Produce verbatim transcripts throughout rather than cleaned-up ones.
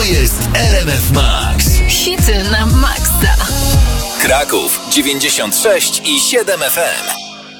jest R M F Max. Hity na maksa. Kraków dziewięćdziesiąt sześć i siedem F M.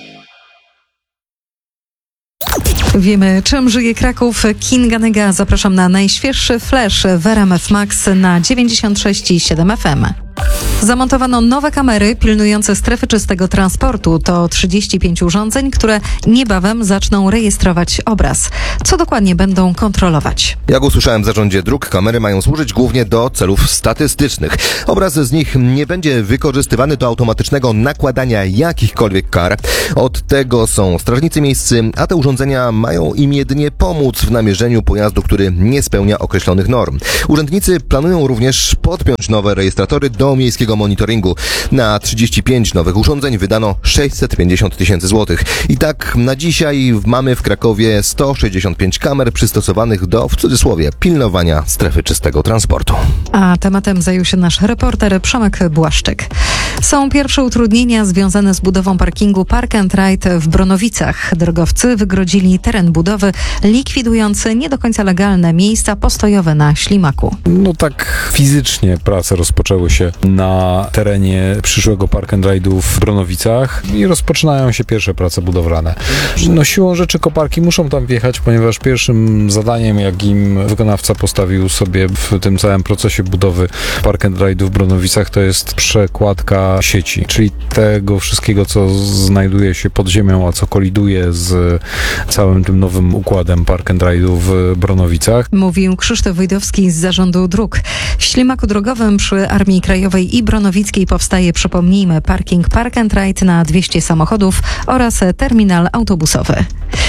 Wiemy, czym żyje Kraków. Kinga Nyga. Zapraszam na najświeższy flash w R M F Max na dziewięćdziesiąt sześć i siedem F M. Zamontowano nowe kamery pilnujące strefy czystego transportu. To trzydzieści pięć urządzeń, które niebawem zaczną rejestrować obraz. Co dokładnie będą kontrolować? Jak usłyszałem w zarządzie dróg, kamery mają służyć głównie do celów statystycznych. Obraz z nich nie będzie wykorzystywany do automatycznego nakładania jakichkolwiek kar. Od tego są strażnicy miejscy, a te urządzenia mają im jedynie pomóc w namierzeniu pojazdu, który nie spełnia określonych norm. Urzędnicy planują również podpiąć nowe rejestratory do miejskiego monitoringu. Na trzydzieści pięć nowych urządzeń wydano sześćset pięćdziesiąt tysięcy złotych. I tak na dzisiaj mamy w Krakowie sto sześćdziesiąt pięć kamer przystosowanych do, w cudzysłowie, pilnowania strefy czystego transportu. A tematem zajął się nasz reporter Przemek Błaszczyk. Są pierwsze utrudnienia związane z budową parkingu Park and Ride w Bronowicach. Drogowcy wygrodzili teren budowy, likwidując nie do końca legalne miejsca postojowe na ślimaku. No tak fizycznie prace rozpoczęły się na terenie przyszłego Park and Ride'u w Bronowicach i rozpoczynają się pierwsze prace budowlane. No siłą rzeczy koparki muszą tam wjechać, ponieważ pierwszym zadaniem, jakim wykonawca postawił sobie w tym całym procesie budowy Park and Ride'u w Bronowicach, to jest przekładka sieci, czyli tego wszystkiego, co znajduje się pod ziemią, a co koliduje z całym tym nowym układem Park and Ride'u w Bronowicach. Mówił Krzysztof Wojdowski z Zarządu Dróg. W ślimaku drogowym przy Armii Krajowej i Bronowickiej powstaje, przypomnijmy, parking Park and Ride na dwieście samochodów oraz terminal autobusowy.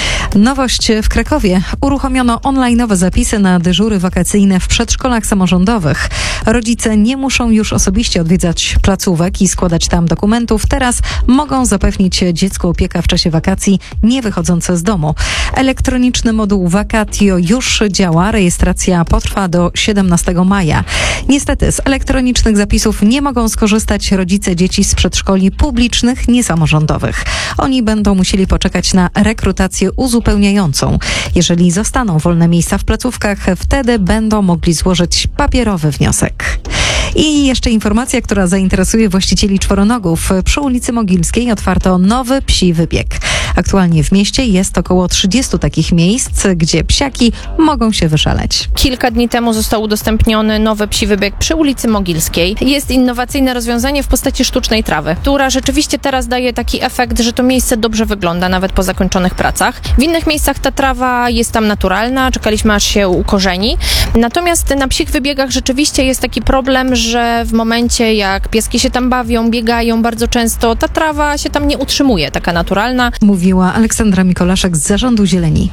Nowość w Krakowie. Uruchomiono online'owe zapisy na dyżury wakacyjne w przedszkolach samorządowych. Rodzice nie muszą już osobiście odwiedzać placówek i składać tam dokumentów. Teraz mogą zapewnić dziecku opiekę w czasie wakacji, nie wychodząc z domu. Elektroniczny moduł Vacatio już działa. Rejestracja potrwa do siedemnastego maja. Niestety z elektronicznych zapisów nie mogą skorzystać rodzice dzieci z przedszkoli publicznych, niesamorządowych. Oni będą musieli poczekać na rekrutację uzupełniającą. Jeżeli zostaną wolne miejsca w placówkach, wtedy będą mogli złożyć papierowy wniosek. I jeszcze informacja, która zainteresuje właścicieli czworonogów. Przy ulicy Mogilskiej otwarto nowy psi wybieg. Aktualnie w mieście jest około trzydziestu takich miejsc, gdzie psiaki mogą się wyszaleć. Kilka dni temu został udostępniony nowy psi wybieg przy ulicy Mogilskiej. Jest innowacyjne rozwiązanie w postaci sztucznej trawy, która rzeczywiście teraz daje taki efekt, że to miejsce dobrze wygląda, nawet po zakończonych pracach. W innych miejscach ta trawa jest tam naturalna, czekaliśmy aż się ukorzeni. Natomiast na psich wybiegach rzeczywiście jest taki problem, że w momencie jak pieski się tam bawią, biegają bardzo często, ta trawa się tam nie utrzymuje, taka naturalna. Mówiła Aleksandra Mikolaszek z Zarządu Zieleni.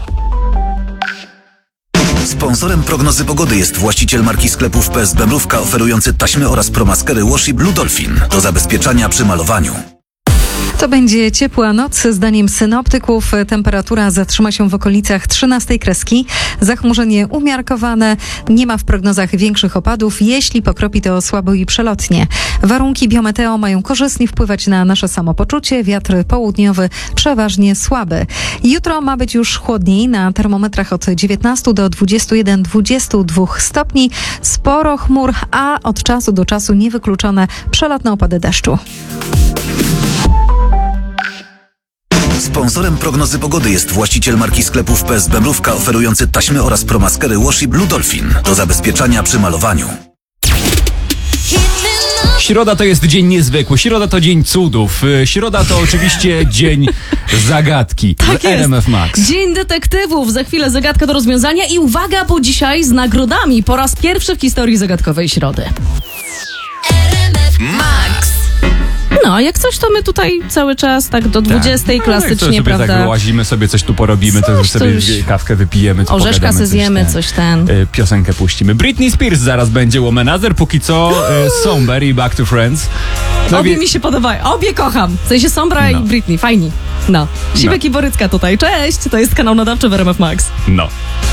Sponsorem prognozy pogody jest właściciel marki sklepów P S B Mrówka, oferujący taśmy oraz promaskery Washi Blue Dolphin do zabezpieczania przy malowaniu. To będzie ciepła noc. Zdaniem synoptyków temperatura zatrzyma się w okolicach trzynastej kreski. Zachmurzenie umiarkowane. Nie ma w prognozach większych opadów. Jeśli pokropi, to słabo i przelotnie. Warunki biometeo mają korzystnie wpływać na nasze samopoczucie. Wiatr południowy przeważnie słaby. Jutro ma być już chłodniej. Na termometrach od dziewiętnastu do dwudziestu jeden do dwudziestu dwóch stopni. Sporo chmur, a od czasu do czasu niewykluczone przelotne opady deszczu. Sponsorem prognozy pogody jest właściciel marki sklepów P S B Mrówka, oferujący taśmy oraz promaskery Washi Blue Dolphin do zabezpieczania przy malowaniu. Środa to jest dzień niezwykły, środa to dzień cudów, środa to oczywiście dzień zagadki. Tak jest. R M F Max. Dzień detektywów, za chwilę zagadka do rozwiązania i uwaga, bo dzisiaj z nagrodami po raz pierwszy w historii zagadkowej środy. R M F Max. No, jak coś, to my tutaj cały czas tak do dwudziestej Tak. klasycznie, No, sobie prawda? tak wyłazimy, sobie coś tu porobimy, Coś to tu sobie już- kawkę wypijemy, to Orzeszka pogadamy, se zjemy, ten, coś ten. y, piosenkę puścimy. Britney Spears zaraz będzie Womanizer, póki co y, Somber i Back to Friends. No Obie wie- mi się podobają, obie kocham. W sensie Sombra No. i Britney, fajni. No. Siwek No. i Borycka tutaj, cześć! To jest kanał nadawczy w R M F Max. No.